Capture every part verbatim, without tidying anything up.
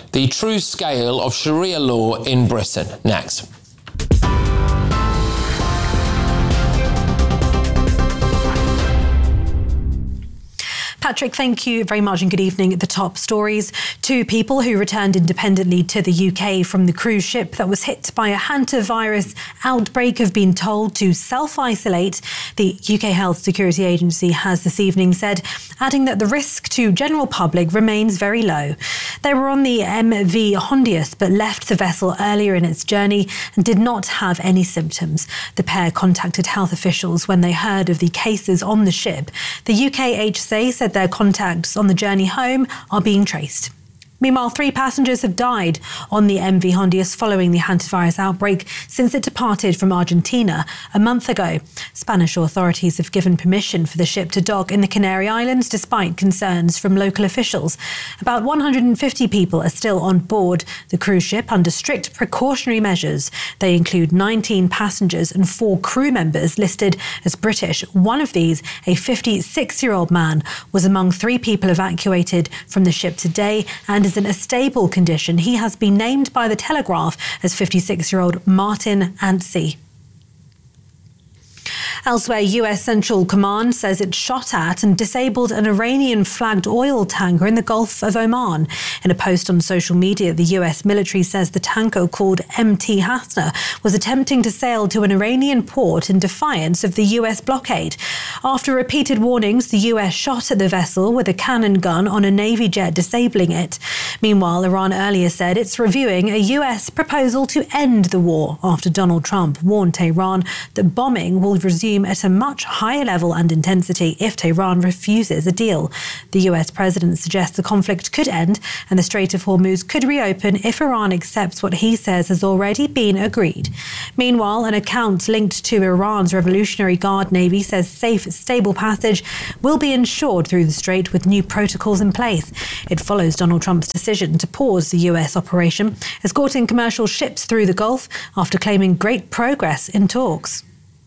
the true scale of Sharia law in Britain. Next. Patrick, thank you very much and good evening. At the top stories, two people who returned independently to the U K from the cruise ship that was hit by a hantavirus outbreak have been told to self-isolate. The U K Health Security Agency has this evening said, adding that the risk to general public remains very low. They were on the M V Hondius but left the vessel earlier in its journey and did not have any symptoms. The pair contacted health officials when they heard of the cases on the ship. The U K H S A said their contacts on the journey home are being traced. Meanwhile, three passengers have died on the M V Hondius following the hantavirus outbreak since it departed from Argentina a month ago. Spanish authorities have given permission for the ship to dock in the Canary Islands despite concerns from local officials. About one hundred fifty people are still on board the cruise ship under strict precautionary measures. They include nineteen passengers and four crew members listed as British. One of these, a fifty-six-year-old man, was among three people evacuated from the ship today and is in a stable condition. He has been named by the Telegraph as fifty-six-year-old Martin Anstey. Elsewhere, U S Central Command says it shot at and disabled an Iranian-flagged oil tanker in the Gulf of Oman. In a post on social media, the U S military says the tanker, called M T Hasna, was attempting to sail to an Iranian port in defiance of the U S blockade. After repeated warnings, the U S shot at the vessel with a cannon gun on a Navy jet, disabling it. Meanwhile, Iran earlier said it's reviewing a U S proposal to end the war after Donald Trump warned Tehran that bombing will resume at a much higher level and intensity if Tehran refuses a deal. The U S president suggests the conflict could end and the Strait of Hormuz could reopen if Iran accepts what he says has already been agreed. Meanwhile, an account linked to Iran's Revolutionary Guard Navy says safe, stable passage will be ensured through the strait with new protocols in place. It follows Donald Trump's decision to pause the U S operation, escorting commercial ships through the Gulf after claiming great progress in talks.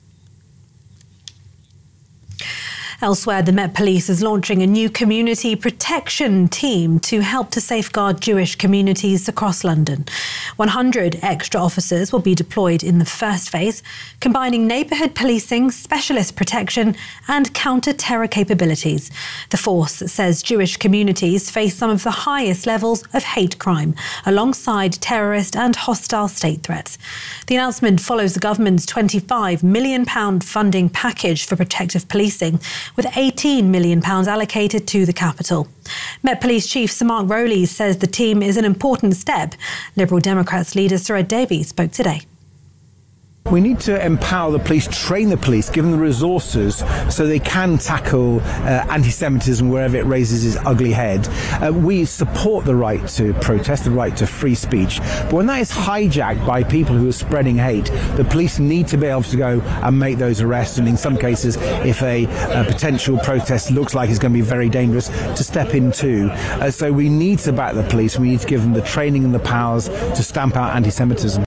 Elsewhere, the Met Police is launching a new community protection team to help to safeguard Jewish communities across London. one hundred extra officers will be deployed in the first phase, combining neighbourhood policing, specialist protection and counter-terror capabilities. The force says Jewish communities face some of the highest levels of hate crime, alongside terrorist and hostile state threats. The announcement follows the government's twenty-five million pounds funding package for protective policing, with eighteen million pounds allocated to the capital. Met Police Chief Sir Mark Rowley says the team is an important step. Liberal Democrats leader Sir Ed Davey spoke today. We need to empower the police, train the police, give them the resources so they can tackle uh, anti-Semitism wherever it raises its ugly head. Uh, we support the right to protest, the right to free speech. But when that is hijacked by people who are spreading hate, the police need to be able to go and make those arrests. And in some cases, if a, a potential protest looks like it's going to be very dangerous, to step in too. Uh, so we need to back the police. We need to give them the training and the powers to stamp out anti-Semitism.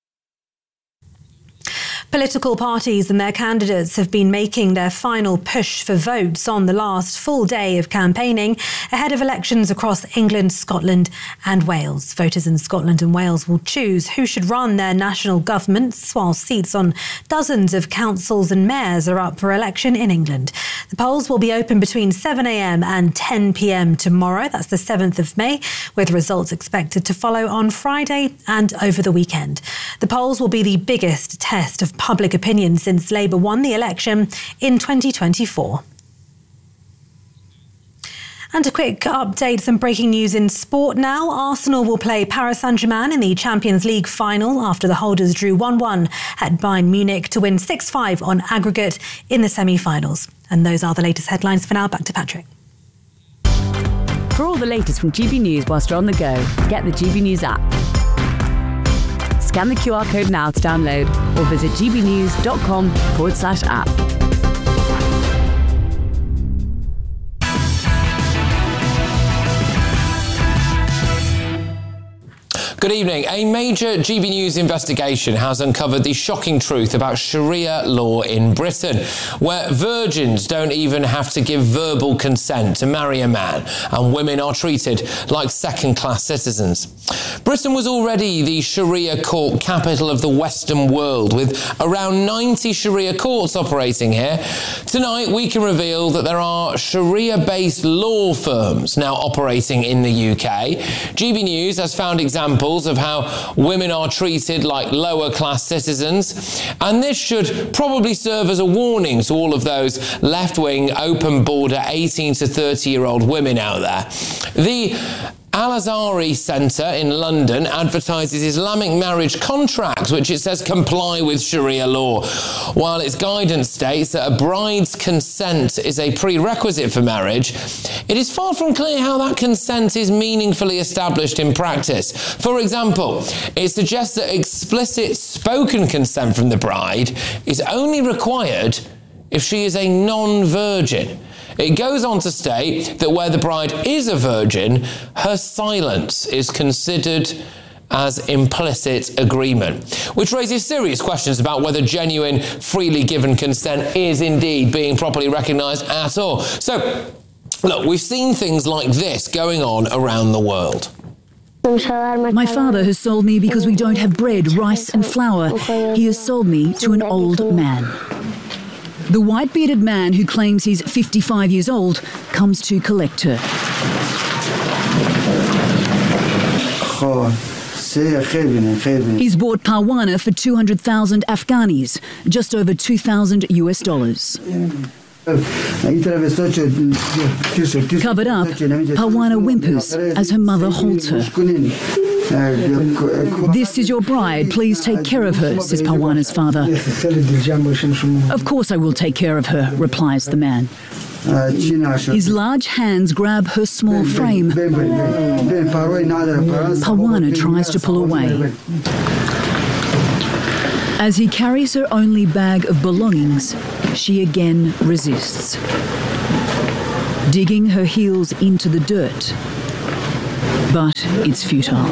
Political parties and their candidates have been making their final push for votes on the last full day of campaigning ahead of elections across England, Scotland and Wales. Voters in Scotland and Wales will choose who should run their national governments, while seats on dozens of councils and mayors are up for election in England. The polls will be open between seven a.m. and ten p.m. tomorrow, that's the seventh of May, with results expected to follow on Friday and over the weekend. The polls will be the biggest test of public opinion since Labour won the election in twenty twenty-four. And a quick update, some breaking news in sport now. Arsenal will play Paris Saint-Germain in the Champions League final after the holders drew one one at Bayern Munich to win six five on aggregate in the semi-finals. And those are the latest headlines for now. Back to Patrick. For all the latest from G B News whilst you're on the go, get the G B News app. Scan the Q R code now to download or visit gbnews.com forward slash app. Good evening. A major G B News investigation has uncovered the shocking truth about Sharia law in Britain, where virgins don't even have to give verbal consent to marry a man, and women are treated like second-class citizens. Britain was already the Sharia court capital of the Western world, with around ninety Sharia courts operating here. Tonight, we can reveal that there are Sharia-based law firms now operating in the U K. G B News has found examples of how women are treated like lower-class citizens, and this should probably serve as a warning to all of those left-wing, open-border eighteen to thirty-year-old women out there. The Al-Azhari Centre in London advertises Islamic marriage contracts, which it says comply with Sharia law, while its guidance states that a bride's consent is a prerequisite for marriage. It is far from clear how that consent is meaningfully established in practice. For example, it suggests that explicit spoken consent from the bride is only required if she is a non-virgin. It goes on to state that where the bride is a virgin, her silence is considered as implicit agreement, which raises serious questions about whether genuine, freely given consent is indeed being properly recognised at all. So, look, we've seen things like this going on around the world. My father has sold me because we don't have bread, rice and flour. He has sold me to an old man. The white-bearded man who claims he's fifty-five years old comes to collect her. He's bought Parwana for two hundred thousand Afghanis, just over two thousand US dollars. Covered up, Parwana whimpers as her mother holds her. This is your bride, please take care of her, says Parwana's father. Of course I will take care of her, replies the man. His large hands grab her small frame. Parwana tries to pull away. As he carries her only bag of belongings, she again resists, digging her heels into the dirt. But it's futile.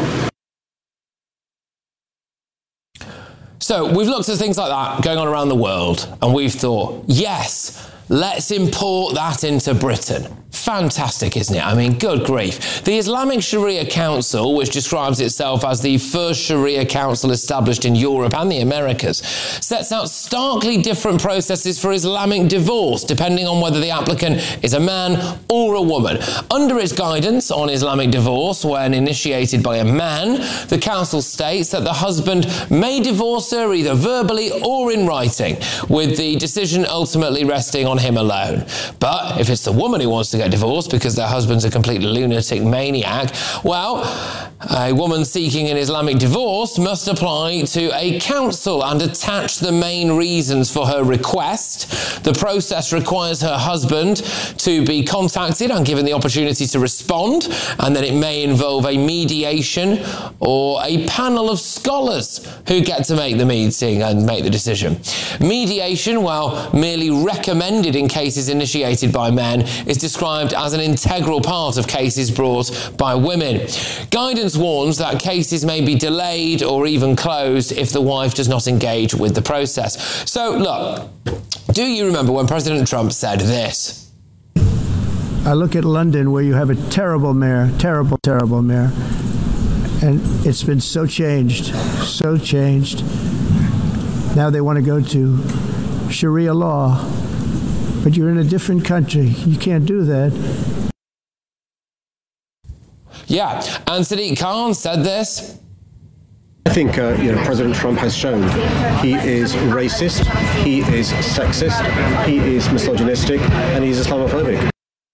So we've looked at things like that going on around the world, and we've thought, yes, let's import that into Britain. Fantastic, isn't it? I mean, good grief. The Islamic Sharia Council, which describes itself as the first Sharia council established in Europe and the Americas, sets out starkly different processes for Islamic divorce, depending on whether the applicant is a man or a woman. Under its guidance on Islamic divorce, when initiated by a man, the council states that the husband may divorce her either verbally or in writing, with the decision ultimately resting on him alone. But if it's the woman who wants to get divorced because their husband's a complete lunatic maniac, well, a woman seeking an Islamic divorce must apply to a council and attach the main reasons for her request. The process requires her husband to be contacted and given the opportunity to respond, and then it may involve a mediation or a panel of scholars who get to make the meeting and make the decision. Mediation, while merely recommended in cases initiated by men, is described as an integral part of cases brought by women. Guidance warns that cases may be delayed or even closed if the wife does not engage with the process. So, look, do you remember when President Trump said this? I look at London, where you have a terrible mayor, terrible, terrible mayor, and it's been so changed, so changed. Now they want to go to Sharia law. But you're in a different country. You can't do that. Yeah, and Sadiq Khan said this. I think uh, you know, President Trump has shown he is racist, he is sexist, he is misogynistic, and he's Islamophobic.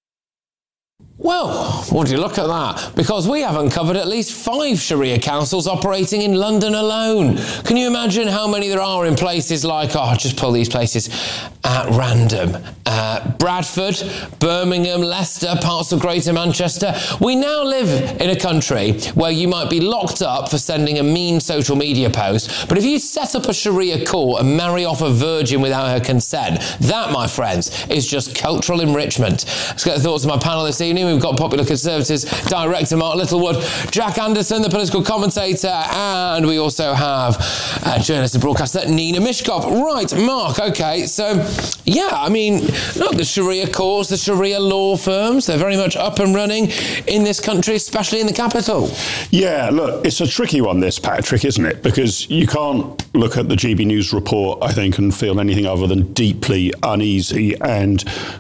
Well, what do you look at that? Because we have uncovered at least five Sharia councils operating in London alone. Can you imagine how many there are in places like, oh, I'll just pull these places at random. Uh, Bradford, Birmingham, Leicester, parts of Greater Manchester. We now live in a country where you might be locked up for sending a mean social media post, but if you set up a Sharia court and marry off a virgin without her consent, that, my friends, is just cultural enrichment. Let's get the thoughts of my panel this evening. We've We've got Popular Conservatives director Mark Littlewood, Jack Anderson, the political commentator, and we also have uh, journalist and broadcaster Nina Mishkov. Right, Mark, OK, so, yeah, I mean, look, the Sharia courts, the Sharia law firms, they're very much up and running in this country, especially in the capital. Yeah, look, it's a tricky one, this, Patrick, isn't it? Because you can't look at the G B News report, I think, and feel anything other than deeply uneasy and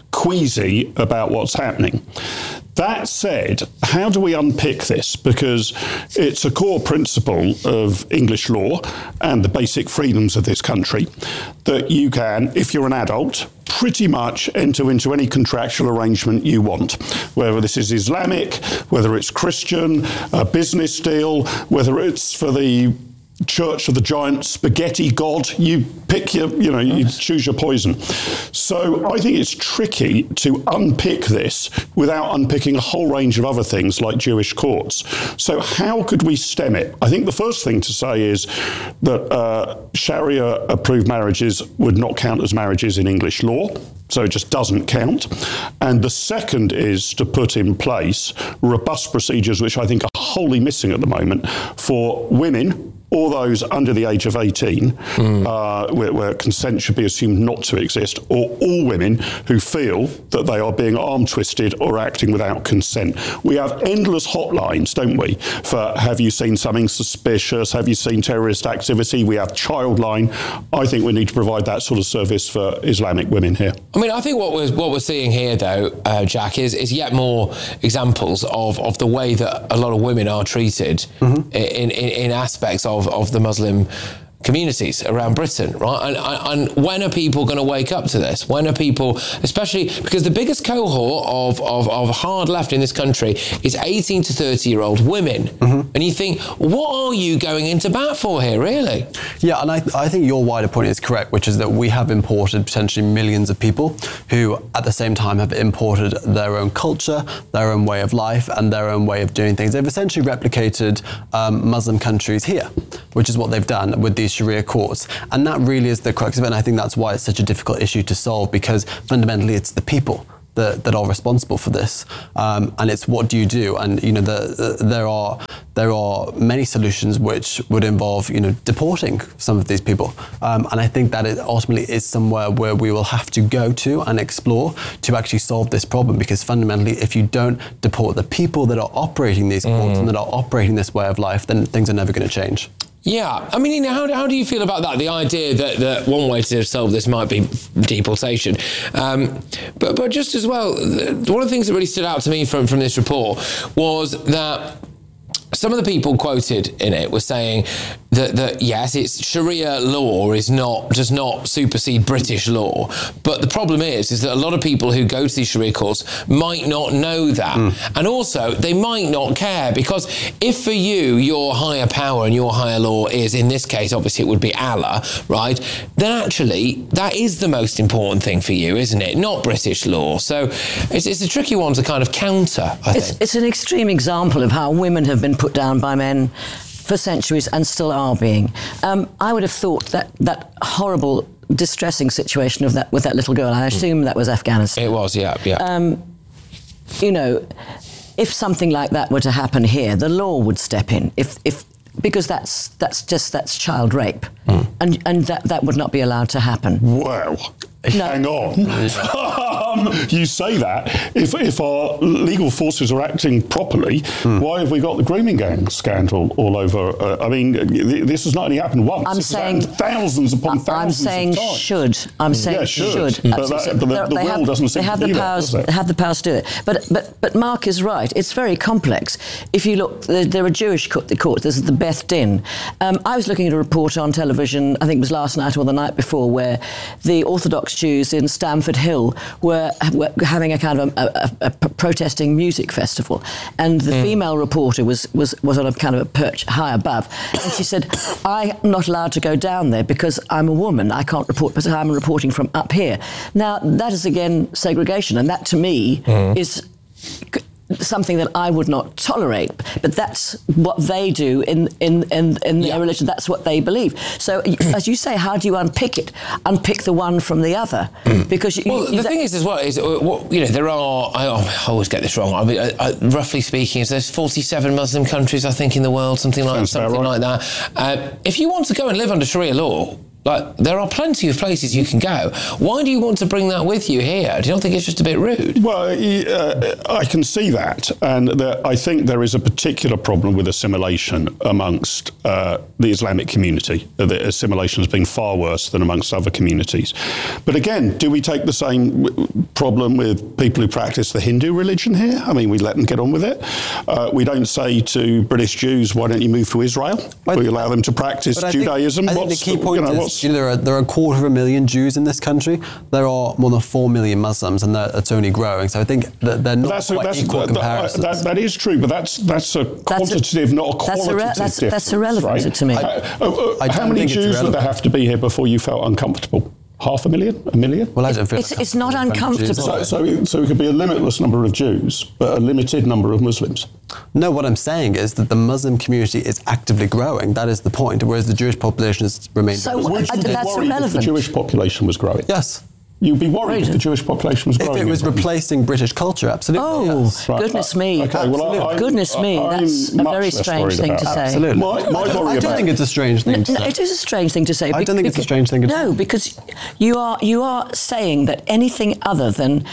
queasy about what's happening. That said, how do we unpick this? Because it's a core principle of English law and the basic freedoms of this country that you can, if you're an adult, pretty much enter into any contractual arrangement you want, whether this is Islamic, whether it's Christian, a business deal, whether it's for the Church of the Giant Spaghetti God, you pick your, you know, you choose your poison. So I think it's tricky to unpick this without unpicking a whole range of other things like Jewish courts. So how could we stem it? I think the first thing to say is that uh, Sharia-approved marriages would not count as marriages in English law. So it just doesn't count. And the second is to put in place robust procedures, which I think are wholly missing at the moment, for women or those under the age of eighteen, mm. uh, where, where consent should be assumed not to exist, or all women who feel that they are being arm-twisted or acting without consent. We have endless hotlines, don't we, for have you seen something suspicious, have you seen terrorist activity? We have Childline. I think we need to provide that sort of service for Islamic women here. I mean, I think what we're, what we're seeing here, though, uh, Jack, is, is yet more examples of, of the way that a lot of women are treated mm-hmm. in, in, in aspects of, of the Muslim communities around Britain, right? And, and when are people going to wake up to this? When are people, especially because the biggest cohort of, of, of hard left in this country is eighteen to thirty year old women. Mm-hmm. And you think, what are you going into bat for here, really? Yeah, and I, I think your wider point is correct, which is that we have imported potentially millions of people who at the same time have imported their own culture, their own way of life, and their own way of doing things. They've essentially replicated um, Muslim countries here, which is what they've done with these Sharia courts. And that really is the crux of it. And I think that's why it's such a difficult issue to solve, because fundamentally it's the people that, that are responsible for this. Um, and it's what do you do? And, you know, the, the, there are there are many solutions which would involve, you know, deporting some of these people. Um, and I think that it ultimately is somewhere where we will have to go to and explore to actually solve this problem. Because fundamentally, if you don't deport the people that are operating these courts mm. and that are operating this way of life, then things are never going to change. Yeah, I mean, how, how do you feel about that? The idea that, that one way to solve this might be deportation. Um, but but just as well, one of the things that really stood out to me from, from this report was that some of the people quoted in it were saying that, that yes, it's Sharia law is not does not supersede British law, but the problem is is that a lot of people who go to these Sharia courts might not know that, mm. and also they might not care, because if for you your higher power and your higher law is, in this case, obviously it would be Allah, right? Then actually that is the most important thing for you, isn't it? Not British law. So it's, it's a tricky one to kind of counter. I it's, think it's an extreme example of how women have been put down by men for centuries and still are being. Um, I would have thought that that horrible, distressing situation of that with that little girl, I assume that was Afghanistan. It was, yeah, yeah. Um, you know, if something like that were to happen here, the law would step in. If if because that's that's just that's child rape, mm. and and that that would not be allowed to happen. Wow. No. Hang on. um, you say that. If if our legal forces are acting properly, mm. why have we got the grooming gang scandal all over? Uh, I mean, this has not only happened once. I'm it's saying thousands upon thousands. I'm saying of times. should. I'm saying yeah, should. should. But, that, but the, the will have, doesn't seem they have to the do powers. that, does it? They have the powers to do it. But but but Mark is right. It's very complex. If you look, there, there are Jewish courts. The There's the Beth Din. Um, I was looking at a report on television. I think it was last night or the night before, where the Orthodox Jews in Stamford Hill were, were having a kind of a, a, a protesting music festival, and the mm. female reporter was, was, was on a kind of a perch high above, and she said, I'm not allowed to go down there because I'm a woman, I can't report, but I'm reporting from up here. Now that is again segregation, and that to me mm. is something that I would not tolerate, but that's what they do in in in, in their yeah. religion. That's what they believe. So, as you say, how do you unpick it? Unpick the one from the other, because you, well, you, the thing is as well is what, you know there are. I, I always get this wrong. I mean, I, I, roughly speaking, is there's forty-seven Muslim countries I think in the world, something like something right. like that. Uh, if you want to go and live under Sharia law, like, there are plenty of places you can go. Why do you want to bring that with you here? Do you not think it's just a bit rude? Well, uh, I can see that. And there, I think there is a particular problem with assimilation amongst uh, the Islamic community. The assimilation has been far worse than amongst other communities. But again, do we take the same problem with people who practice the Hindu religion here? I mean, we let them get on with it. Uh, we don't say to British Jews, why don't you move to Israel? But, we allow them to practice Judaism. I think, I think what's the key point you know, is, You know, there are there are a quarter of a million Jews in this country. There are more than four million Muslims, and it's only growing. So I think that they're not that's quite a, that's, equal that, comparisons. That, that is true, but that's that's a quantitative, that's a, not a qualitative that's, that's, difference. That's irrelevant right? to me. I, uh, uh, how many Jews would there have to be here before you felt uncomfortable? Half a million? A million? Well, I don't feel it's, it's not uncomfortable. So, so, so it could be a limitless number of Jews, but a limited number of Muslims. No, what I'm saying is that the Muslim community is actively growing. That is the point, whereas the Jewish population has remained... So would you be that's worried irrelevant. if the Jewish population was growing? Yes. You'd be worried if the Jewish population was growing. If it was replacing British culture, absolutely. Oh, yes. right. goodness me. Okay, well, I, goodness me, I'm that's a very strange thing to say. Absolutely. My, my I, don't, I don't think it's a strange thing to no, say. It is a strange thing to say. I don't think it's a strange thing to say. No, because you are you are saying that anything other than,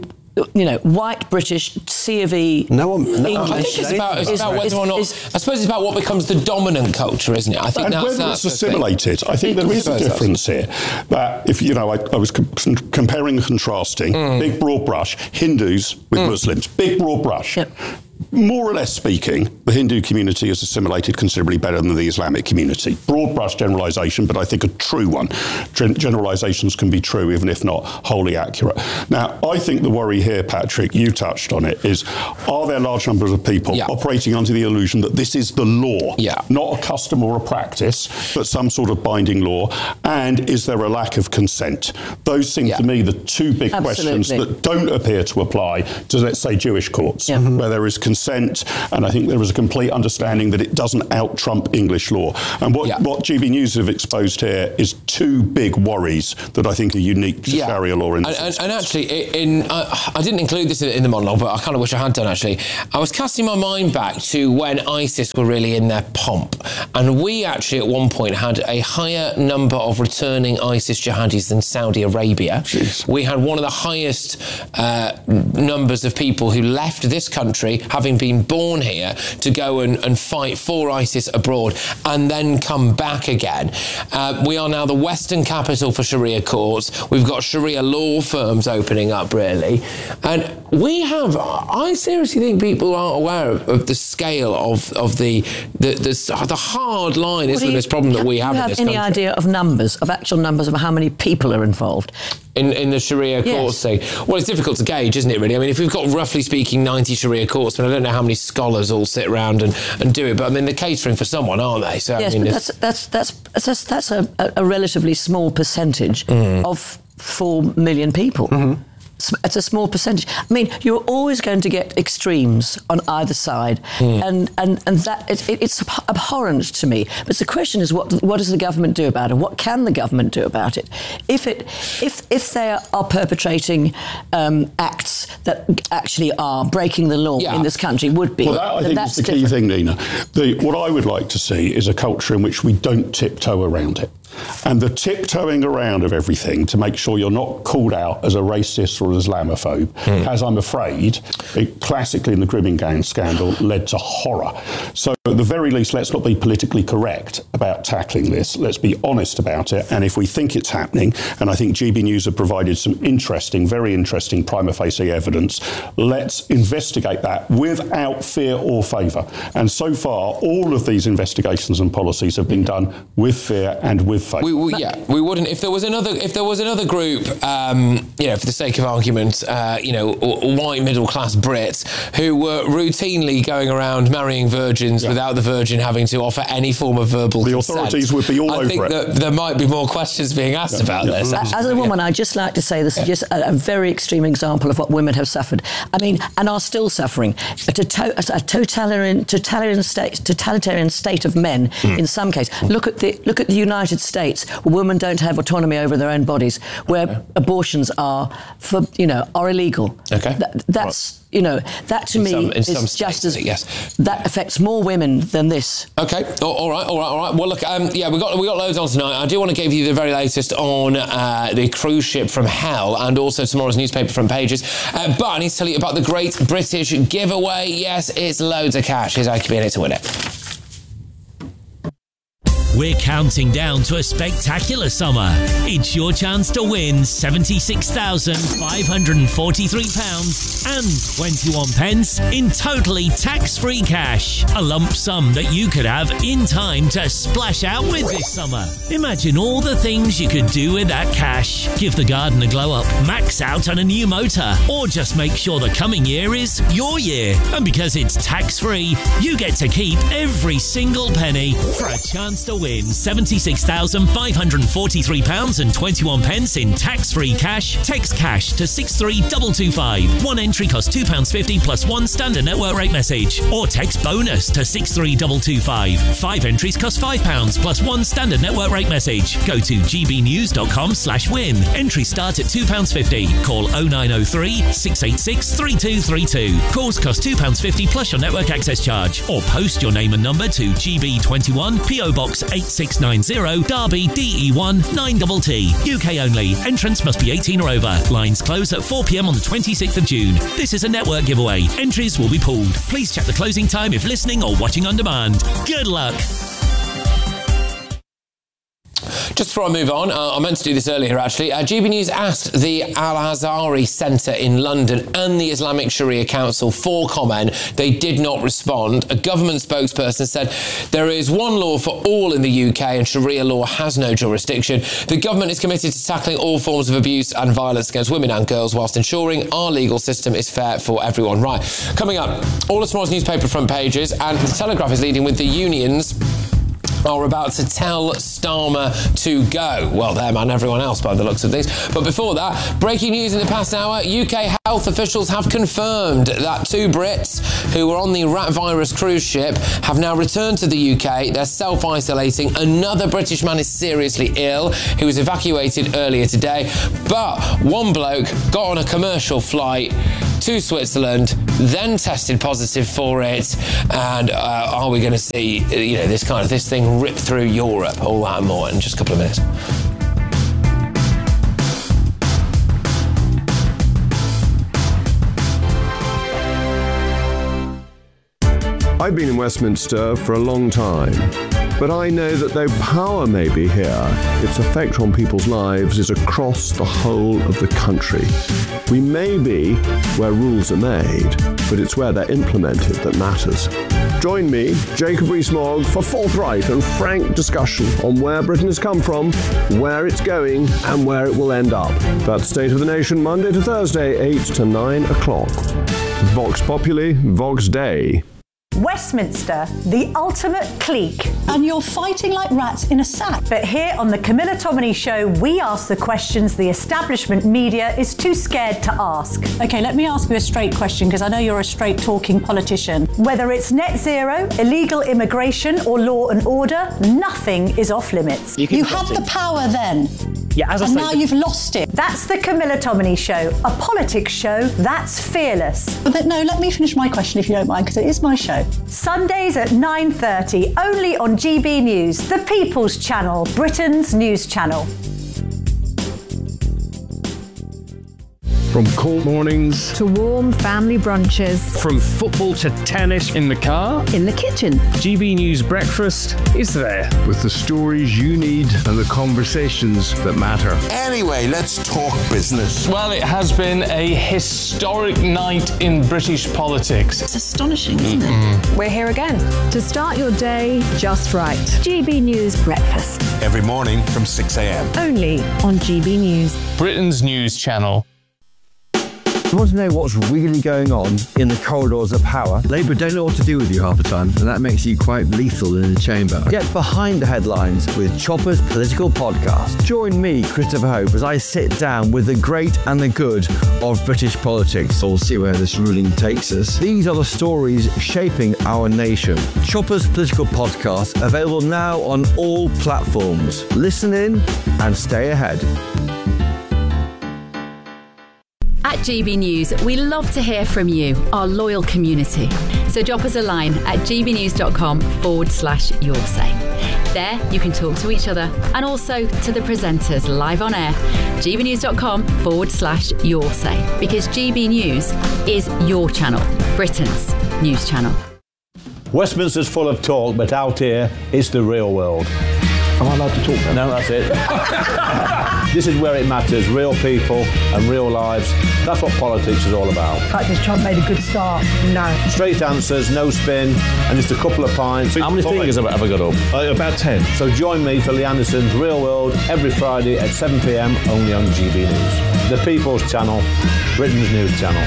you know, white British, C of E, no one, no, English. I think it's about, it's is, about whether is, or not. is, I suppose it's about what becomes the dominant culture, isn't it? I think and that's, whether that's it's assimilated. I think there is a difference here. That if you know, I, I was com- comparing and contrasting. Mm. Big broad brush. Hindus with mm. Muslims. Big broad brush. Yep. More or less speaking, the Hindu community is assimilated considerably better than the Islamic community. Broad brush generalisation, but I think a true one. Gen- generalisations can be true, even if not wholly accurate. Now, I think the worry here, Patrick, you touched on it, is are there large numbers of people yeah. operating under the illusion that this is the law, yeah. not a custom or a practice, but some sort of binding law? And is there a lack of consent? Those seem yeah. to me the two big Absolutely. questions that don't appear to apply to, let's say, Jewish courts, yeah. where there is consent, and I think there is a complete understanding that it doesn't out-trump English law. And what, yeah. what G B News have exposed here is two big worries that I think are unique to yeah. Sharia law. In this and, and, and actually, in uh, I didn't include this in the monologue, but I kind of wish I had done, actually. I was casting my mind back to when ISIS were really in their pomp. And we actually, at one point, had a higher number of returning ISIS jihadis than Saudi Arabia. Jeez. We had one of the highest uh, numbers of people who left this country, having been born here, to go and, and fight for ISIS abroad and then come back again. Uh, we are now the Western capital for Sharia courts. We've got Sharia law firms opening up, really. And we have, I seriously think people aren't aware of, of the scale of, of the, the, the, the hard line, isn't this problem that we have in this country? Do you have any idea of numbers, of actual numbers of how many people are involved? In, in the Sharia yes. courts thing? Well, it's difficult to gauge, isn't it, really? I mean, if we've got, roughly speaking, ninety Sharia courts, but I don't know how many scholars all sit around and, and do it, but I mean, they're catering for someone, aren't they? So, yes, I mean, but that's, that's, that's, that's, that's a, a relatively small percentage mm. of four million people. Mm-hmm. It's a small percentage. I mean, you're always going to get extremes on either side, mm. and, and, and that it, it, it's abhorrent to me. But the question is, what what does the government do about it? What can the government do about it? If it if if they are perpetrating um, acts that actually are breaking the law yeah. in this country, would be. Well, that, I think that's is the different. key thing, Nina. The, what I would like to see is a culture in which we don't tiptoe around it. And the tiptoeing around of everything to make sure you're not called out as a racist or Islamophobe, mm. as I'm afraid, it, classically in the Grimmingham scandal, led to horror. So at the very least, let's not be politically correct about tackling this. Let's be honest about it. And if we think it's happening, and I think G B News have provided some interesting, very interesting prima facie evidence, let's investigate that without fear or favour. And so far, all of these investigations and policies have been done with fear and with with faith. We, we, yeah, we wouldn't. If there was another, if there was another group, um, you know, for the sake of argument, uh, you know, white middle class Brits who were routinely going around marrying virgins yeah. without the virgin having to offer any form of verbal the consent, authorities would be all I over think it. That there might be more questions being asked yeah. about yeah. this. As a woman, I'd just like to say this is just a, a very extreme example of what women have suffered. I mean, and are still suffering. A, to, a totalitarian, totalitarian state, totalitarian state of men. Mm. In some cases, look at the look at the United States, where women don't have autonomy over their own bodies, where okay. abortions are for you know are illegal. Okay, Th- that's. Right. You know, that to in me some, is states, just as yes. that affects more women than this. Okay, oh, all right, all right, all right. Well, look, um, yeah, we got we got loads on tonight. I do want to give you the very latest on uh, the cruise ship from hell and also tomorrow's newspaper front pages. Uh, but I need to tell you about the Great British Giveaway. Yes, it's loads of cash. Here's how you can be in it to win it. We're counting down to a spectacular summer. It's your chance to win seventy-six thousand five hundred forty-three pounds and twenty-one pence in totally tax-free cash. A lump sum that you could have in time to splash out with this summer. Imagine all the things you could do with that cash. Give the garden a glow up, max out on a new motor, or just make sure the coming year is your year. And because it's tax-free, you get to keep every single penny for a chance to win seventy-six thousand five hundred forty-three pounds and twenty-one pence in tax-free cash. Text cash to six three two two five. One entry costs two pounds fifty plus one standard network rate message. Or text bonus to six three two two five. Five entries cost five pounds plus one standard network rate message. Go to gbnews.com slash win. Entries start at two pounds fifty. Call oh nine oh three, six eight six, three two three two. Calls cost two pounds fifty plus your network access charge. Or post your name and number to G B twenty-one, P O Box eight six nine zero, Derby, D E one nine T T. U K only. Entrance must be eighteen or over. Lines close at four p.m. on the twenty-sixth of June. This is a network giveaway. Entries will be pulled. Please check the closing time if listening or watching on demand. Good luck. Just before I move on, uh, I meant to do this earlier actually. Uh, G B News asked the Al-Azhari Centre in London and the Islamic Sharia Council for comment. They did not respond. A government spokesperson said there is one law for all in the U K and Sharia law has no jurisdiction. The government is committed to tackling all forms of abuse and violence against women and girls whilst ensuring our legal system is fair for everyone. Right, coming up, all of tomorrow's newspaper front pages, and the Telegraph is leading with the unions are about to tell Starmer to go. Well, them and everyone else by the looks of things. But before that, breaking news in the past hour, U K health officials have confirmed that two Brits who were on the rat virus cruise ship have now returned to the U K. They're self-isolating. Another British man is seriously ill. He was evacuated earlier today. But one bloke got on a commercial flight to Switzerland, then tested positive for it. And uh, are we going to see, you know, this kind of this thing rip through Europe? All that and more in just a couple of minutes. I've been in Westminster for a long time, but I know that though power may be here, its effect on people's lives is across the whole of the country. We may be where rules are made, but it's where they're implemented that matters. Join me, Jacob Rees-Mogg, for forthright and frank discussion on where Britain has come from, where it's going, and where it will end up. That's State of the Nation, Monday to Thursday, eight to nine o'clock. Vox Populi, Vox Dei. Westminster, the ultimate clique. And you're fighting like rats in a sack. But here on the Camilla Tominey Show, we ask the questions the establishment media is too scared to ask. OK, let me ask you a straight question, because I know you're a straight-talking politician. Whether it's net zero, illegal immigration, or law and order, nothing is off limits. You, you had the power then. Yeah, as I and now you've lost it. That's the Camilla Tominey Show, a politics show that's fearless. But no, let me finish my question if you don't mind, because it is my show. Sundays at nine thirty, only on G B News, the People's Channel, Britain's news channel. From cold mornings to warm family brunches. From football to tennis in the car. In the kitchen. G B News Breakfast is there. With the stories you need and the conversations that matter. Anyway, let's talk business. Well, it has been a historic night in British politics. It's astonishing, isn't mm-hmm. it? We're here again to start your day just right. G B News Breakfast. Every morning from six a.m. Only on G B News. Britain's news channel. You want to know what's really going on in the corridors of power? Labour don't know what to do with you half the time, and that makes you quite lethal in the chamber. Get behind the headlines with Chopper's Political Podcast. Join me, Christopher Hope, as I sit down with the great and the good of British politics. We'll see where this ruling takes us. These are the stories shaping our nation. Chopper's Political Podcast, available now on all platforms. Listen in and stay ahead. At G B News, we love to hear from you, our loyal community. So drop us a line at gbnews.com forward slash your say. There, you can talk to each other and also to the presenters live on air. gbnews.com forward slash your say. Because G B News is your channel, Britain's news channel. Westminster's full of talk, but out here, it's the real world. Am I allowed to talk now? No, that's it. This is where it matters, real people and real lives. That's what politics is all about. In fact, has Trump made a good start? No. Straight answers, no spin, and just a couple of pints. How many fingers have I ever got up? Uh, about ten. So join me for Lee Anderson's Real World every Friday at seven p.m. only on G B News. The People's Channel, Britain's news channel.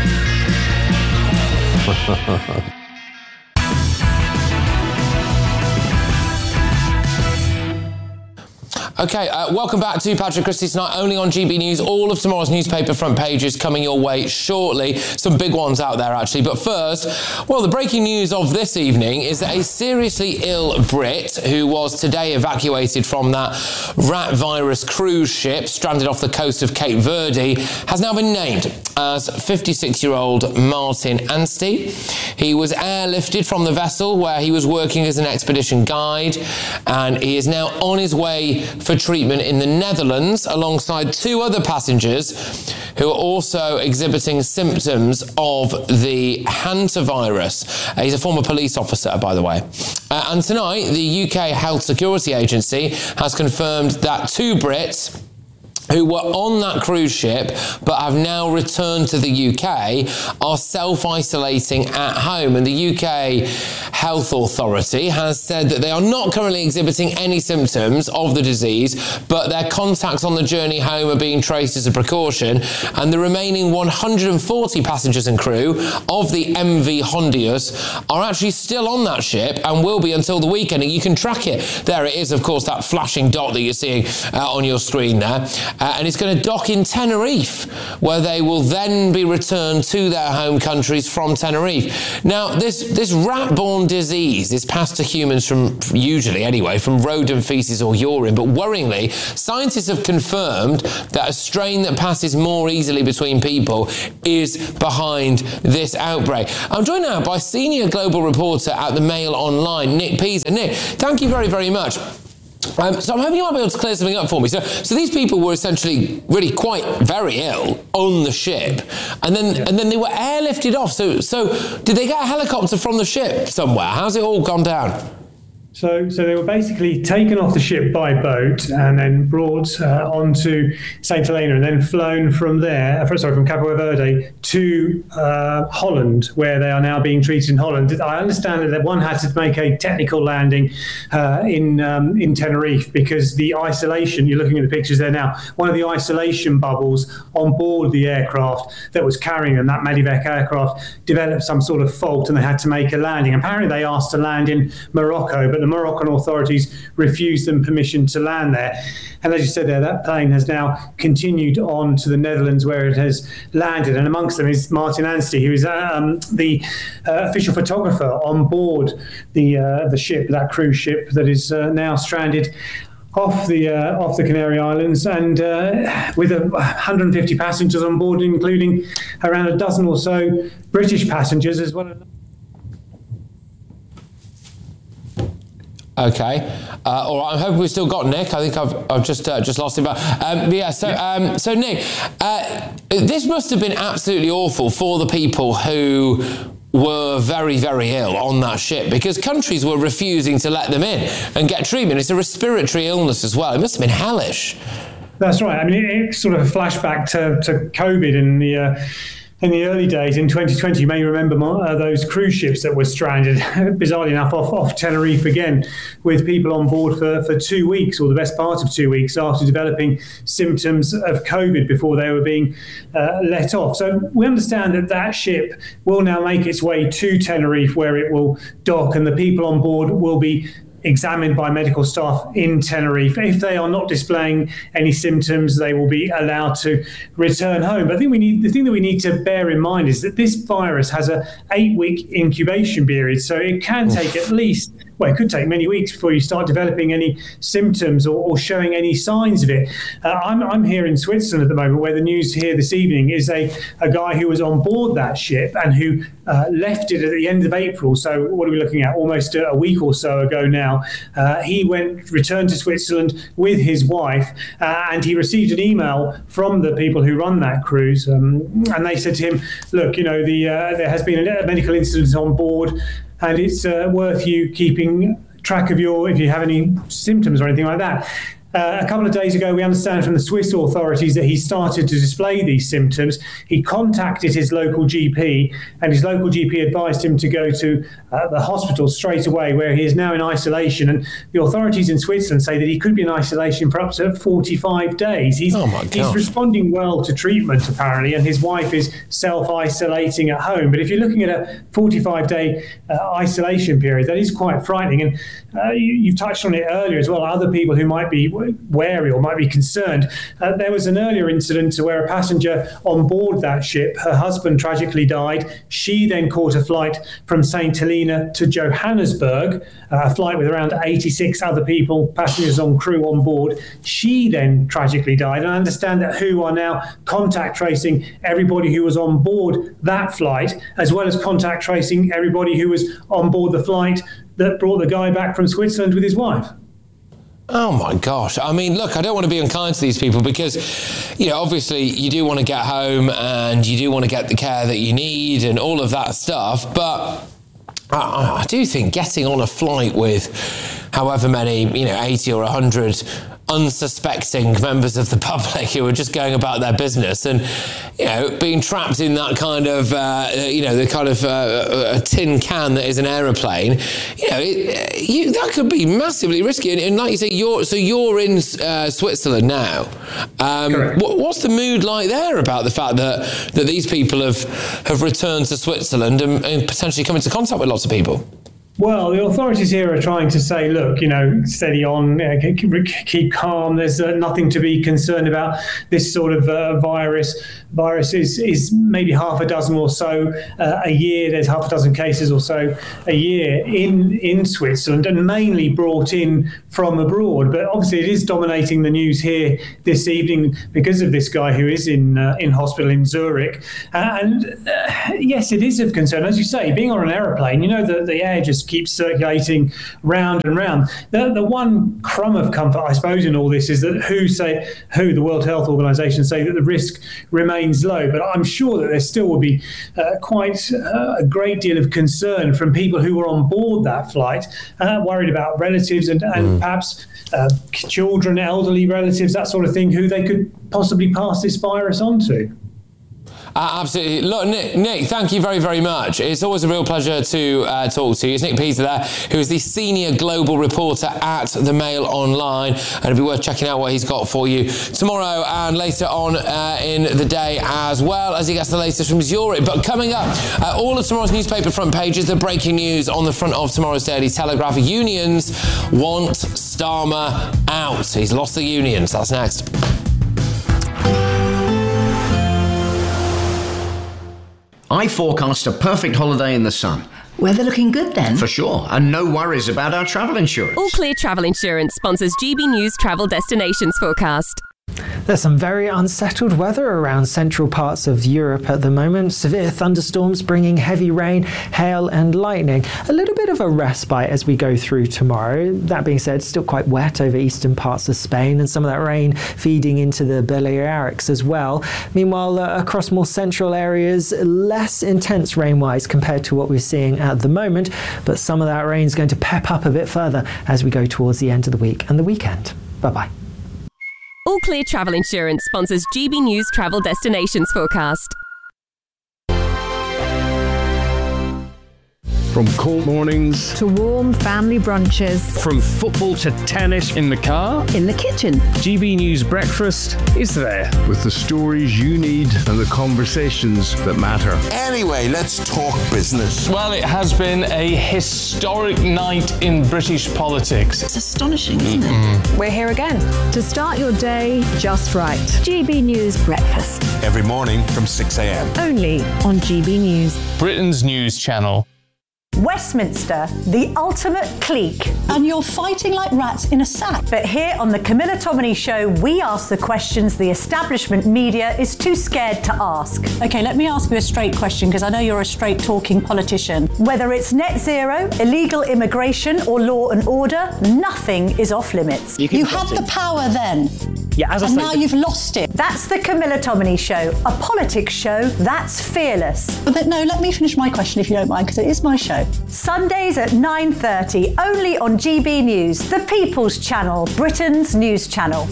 Okay, uh, welcome back to Patrick Christie Tonight, only on G B News. All of tomorrow's newspaper front pages coming your way shortly. Some big ones out there, actually. But first, well, the breaking news of this evening is that a seriously ill Brit who was today evacuated from that rat virus cruise ship stranded off the coast of Cape Verde has now been named as fifty-six-year-old Martin Anstey. He was airlifted from the vessel where he was working as an expedition guide, and he is now on his way for treatment in the Netherlands alongside two other passengers who are also exhibiting symptoms of the hantavirus. Uh, he's a former police officer, by the way. Uh, and tonight, the U K Health Security Agency has confirmed that two Brits who were on that cruise ship but have now returned to the U K are self-isolating at home. And the U K Health Authority has said that they are not currently exhibiting any symptoms of the disease, but their contacts on the journey home are being traced as a precaution. And the remaining one hundred forty passengers and crew of the M V Hondius are actually still on that ship and will be until the weekend. And you can track it. There it is, of course, that flashing dot that you're seeing uh, on your screen there. Uh, and it's going to dock in Tenerife, where they will then be returned to their home countries from Tenerife. Now, this, this rat-borne disease is passed to humans from, usually anyway, from rodent feces or urine. But worryingly, scientists have confirmed that a strain that passes more easily between people is behind this outbreak. I'm joined now by senior global reporter at the Mail Online, Nick Peaser. Nick, thank you very, very much. Um, so I'm hoping you might be able to clear something up for me. So, so these people were essentially really quite very ill on the ship, and then yeah. and then they were airlifted off. So, so did they get a helicopter from the ship somewhere? How's it all gone down? So, so they were basically taken off the ship by boat and then brought uh, onto Saint Helena and then flown from there, sorry, from Cabo Verde to uh, Holland, where they are now being treated in Holland. I understand that one had to make a technical landing uh, in um, in Tenerife because the isolation, you're looking at the pictures there now, one of the isolation bubbles on board the aircraft that was carrying them, that Medivac aircraft, developed some sort of fault and they had to make a landing. Apparently they asked to land in Morocco, but the Moroccan authorities refused them permission to land there. And as you said there, that plane has now continued on to the Netherlands where it has landed. And amongst them is Martin Anstey, who is um, the uh, official photographer on board the uh, the ship, that cruise ship that is uh, now stranded off the uh, off the Canary Islands, and uh, with uh, one hundred fifty passengers on board, including around a dozen or so British passengers as well. Okay. Uh, all right. I'm hoping we've still got Nick. I think I've I've just uh, just lost him. But um, yeah. So um, so Nick, uh, this must have been absolutely awful for the people who were very, very ill on that ship, because countries were refusing to let them in and get treatment. It's a respiratory illness as well. It must have been hellish. That's right. I mean, it, it's sort of a flashback to, to COVID in the uh, in the early days in twenty twenty. You may remember uh, those cruise ships that were stranded, bizarrely enough, off, off Tenerife again, with people on board for, for two weeks or the best part of two weeks after developing symptoms of COVID before they were being uh, let off. So we understand that that ship will now make its way to Tenerife, where it will dock, and the people on board will be examined by medical staff in Tenerife. If they are not displaying any symptoms, they will be allowed to return home. But I think we need the thing that we need to bear in mind is that this virus has a eight-week incubation period, so it can take at least, well, it could take many weeks before you start developing any symptoms or, or showing any signs of it. Uh, I'm, I'm here in Switzerland at the moment, where the news here this evening is a, a guy who was on board that ship and who uh, left it at the end of April. So what are we looking at? Almost a, a week or so ago now. Uh, he went, returned to Switzerland with his wife, uh, and he received an email from the people who run that cruise, um, and they said to him, look, you know, the uh, there has been a medical incident on board, and it's uh, worth you keeping track of your, if you have any symptoms or anything like that. Uh, a couple of days ago, we understand from the Swiss authorities that he started to display these symptoms. He contacted his local G P, and his local G P advised him to go to uh, the hospital straight away, where he is now in isolation. And the authorities in Switzerland say that he could be in isolation for up to forty-five days. He's, oh my he's responding well to treatment, apparently, and his wife is self-isolating at home. But if you're looking at a forty-five-day uh, isolation period, that is quite frightening. And uh, you, you've touched on it earlier as well, other people who might be wary or might be concerned. Uh, there was an earlier incident where a passenger on board that ship, her husband tragically died. She then caught a flight from Saint Helena to Johannesburg, uh, a flight with around eighty-six other people, passengers on crew on board. She then tragically died. And I understand that W H O are now contact tracing everybody who was on board that flight, as well as contact tracing everybody who was on board the flight that brought the guy back from Switzerland with his wife. Oh my gosh. I mean, look, I don't want to be unkind to these people because, you know, obviously you do want to get home and you do want to get the care that you need and all of that stuff. But I, I do think getting on a flight with however many, you know, eighty or one hundred unsuspecting members of the public who are just going about their business and, you know, being trapped in that kind of, uh, you know, the kind of uh, a tin can that is an aeroplane, you know, it, you, that could be massively risky. And, and like you say, you're, so you're in uh, Switzerland now. Um, what, what's the mood like there about the fact that, that these people have, have returned to Switzerland and, and potentially come into contact with lots of people? Well, the authorities here are trying to say, look, you know, steady on, uh, keep, keep calm. There's uh, nothing to be concerned about. This sort of uh, virus virus is, is maybe half a dozen or so uh, a year. There's half a dozen cases or so a year in, in Switzerland, and mainly brought in from abroad. But obviously it is dominating the news here this evening because of this guy who is in uh, in hospital in Zurich. Uh, and uh, yes, it is of concern. As you say, being on an aeroplane, you know, the, the air just keeps circulating round and round. The, the one crumb of comfort, I suppose, in all this is that W H O say, W H O, the World Health Organization, say that the risk remains low. But I'm sure that there still will be uh, quite uh, a great deal of concern from people who were on board that flight, uh, worried about relatives and, and mm. perhaps uh, children, elderly relatives, that sort of thing, who they could possibly pass this virus on to. Uh, absolutely. Look, Nick, Nick, thank you very, very much. It's always a real pleasure to uh, talk to you. It's Nick Peter there, who is the senior global reporter at the Mail Online, and it'll be worth checking out what he's got for you tomorrow and later on uh, in the day, as well as he gets the latest from Zurich. But coming up, uh, all of tomorrow's newspaper front pages, the breaking news on the front of tomorrow's Daily Telegraph. Unions want Starmer out. He's lost the unions. That's next. I forecast a perfect holiday in the sun. Weather looking good then? For sure, and no worries about our travel insurance. All Clear Travel Insurance sponsors G B News Travel Destinations Forecast. There's some very unsettled weather around central parts of Europe at the moment. Severe thunderstorms bringing heavy rain, hail and lightning. A little bit of a respite as we go through tomorrow. That being said, still quite wet over eastern parts of Spain, and some of that rain feeding into the Balearics as well. Meanwhile, uh, across more central areas, less intense rain-wise compared to what we're seeing at the moment, but some of that rain is going to pep up a bit further as we go towards the end of the week and the weekend. Bye-bye. All Clear Travel Insurance sponsors G B News Travel Destinations Forecast. From cold mornings to warm family brunches. From football to tennis in the car. In the kitchen. G B News Breakfast is there. With the stories you need and the conversations that matter. Anyway, let's talk business. Well, it has been a historic night in British politics. It's astonishing, isn't it? We're here again to start your day just right. G B News Breakfast. Every morning from six a.m. Only on G B News. Britain's news channel. Westminster, the ultimate clique. And you're fighting like rats in a sack. But here on the Camilla Tominey Show, we ask the questions the establishment media is too scared to ask. Okay, let me ask you a straight question, because I know you're a straight-talking politician. Whether it's net zero, illegal immigration, or law and order, nothing is off limits. You, you had the power then. Yeah, as I and say, now you've lost it. That's the Camilla Tominey Show, a politics show that's fearless. But then, no, let me finish my question if you don't mind, because it is my show. Sundays at nine thirty, only on G B News, the People's Channel, Britain's news channel.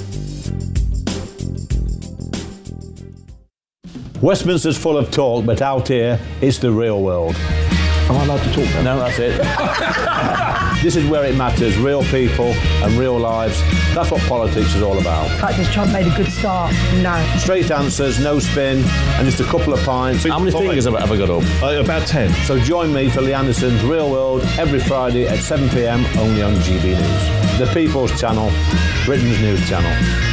Westminster's full of talk, but out here, it's the real world. Am I allowed to talk now? No, that's it. This is where it matters, real people and real lives. That's what politics is all about. The fact has Trump made a good start? No. Straight answers, no spin, and just a couple of pints. How many fingers have I ever got up? Uh, about ten. So join me for Lee Anderson's Real World every Friday at seven p.m. only on G B News. The People's Channel, Britain's news channel.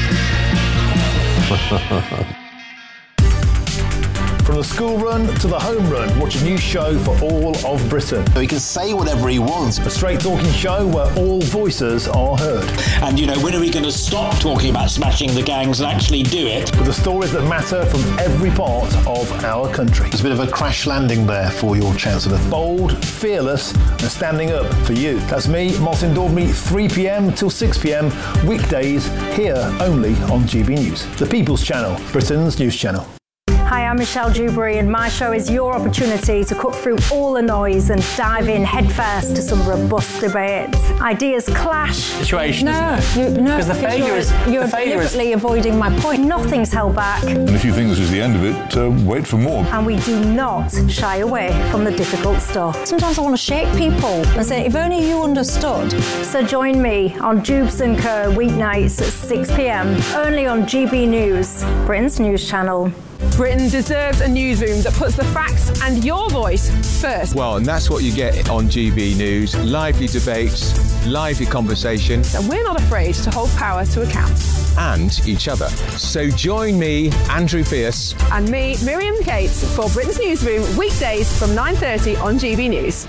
From the school run to the home run, watch a new show for all of Britain. So he can say whatever he wants. A straight talking show where all voices are heard. And, you know, when are we going to stop talking about smashing the gangs and actually do it? With the stories that matter from every part of our country. There's a bit of a crash landing there for your Chancellor. Bold, fearless, and standing up for you. That's me, Martin Daubney, three p.m. till six p.m. weekdays, here only on G B News. The People's Channel, Britain's news channel. Hi, I'm Michelle Dewberry, and my show is your opportunity to cut through all the noise and dive in headfirst to some robust debates. Ideas clash. Situation, no, isn't it? You, no, because the failure you're, is you're the failure deliberately is... avoiding my point. Nothing's held back. And if you think this is the end of it, uh, wait for more. And we do not shy away from the difficult stuff. Sometimes I want to shake people and say, if only you understood. So join me on Jubes and Co. weeknights at six p.m. only on G B News, Britain's news channel. Britain deserves a newsroom that puts the facts and your voice first. Well, and that's what you get on G B News. Lively debates, lively conversation. And we're not afraid to hold power to account. And each other. So join me, Andrew Pierce. And me, Miriam Cates, for Britain's Newsroom, weekdays from nine thirty on G B News.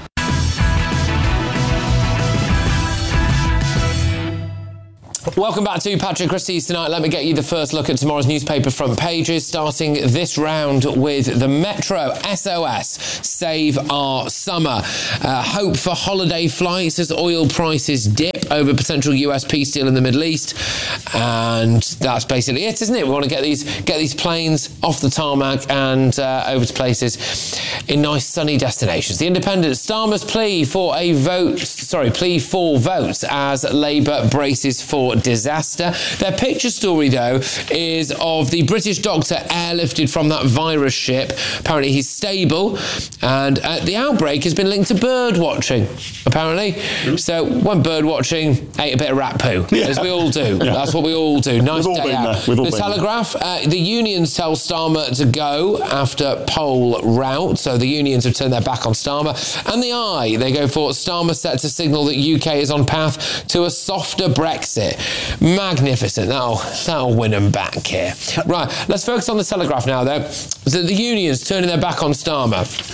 Welcome back to Patrick Christie's Tonight. Let me get you the first look at tomorrow's newspaper front pages, starting this round with the Metro. S O S, save our summer. Uh, hope for holiday flights as oil prices dip over potential U S peace deal in the Middle East. And that's basically it, isn't it? We want to get these get these planes off the tarmac and uh, over to places in nice sunny destinations. The Independent, Starmer's plea for a vote, sorry, plea for votes as Labour braces for disaster. Their picture story, though, is of the British doctor airlifted from that virus ship. Apparently he's stable, and uh, the outbreak has been linked to bird watching, apparently. So when bird watching, ate a bit of rat poo, yeah. as we all do. Yeah. That's what we all do. Nice We've day out. The Telegraph, uh, the unions tell Starmer to go after poll rout, so the unions have turned their back on Starmer. And the Eye, they go for Starmer set to signal that U K is on path to a softer Brexit. Magnificent. That'll, that'll win them back here. Right, let's focus on the Telegraph now, though. So the unions turning their back on Starmer.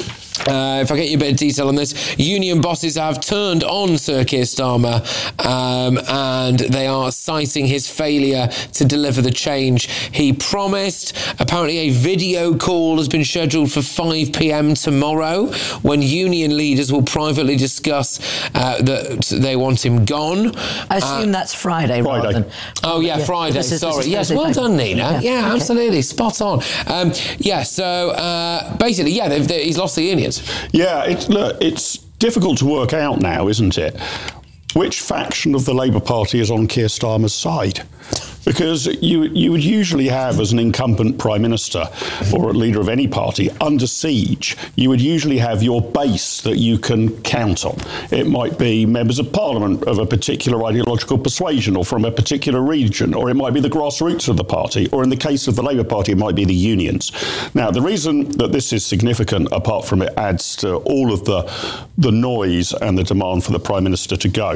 Uh, if I get you a bit of detail on this, union bosses have turned on Sir Keir Starmer um, and they are citing his failure to deliver the change he promised. Apparently a video call has been scheduled for five p.m. tomorrow when union leaders will privately discuss uh, that they want him gone. I assume uh, that's Friday, Friday rather than... Oh, yeah, yeah. Friday, this is, sorry. this is yes, well done, Nina. Yeah, yeah okay. Absolutely. Spot on. Um, yeah, so uh, basically, yeah, they've, they, he's lost the unions. Yeah, it's, look, it's difficult to work out now, isn't it? Which faction of the Labour Party is on Keir Starmer's side? Because you you would usually have, as an incumbent Prime Minister or a leader of any party under siege, you would usually have your base that you can count on. It might be members of Parliament of a particular ideological persuasion or from a particular region, or it might be the grassroots of the party, or in the case of the Labour Party, it might be the unions. Now, the reason that this is significant, apart from it adds to all of the, the noise and the demand for the Prime Minister to go,